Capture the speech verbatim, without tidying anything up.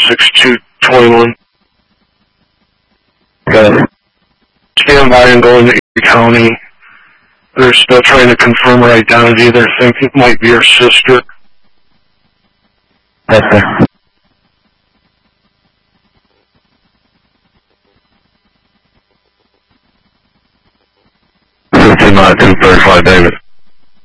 six two two one. Okay. Stand by and go into Erie County. They're still trying to confirm her identity. They're thinking it might be her sister. Yes, sir. fifteen nine two thirty-five, David.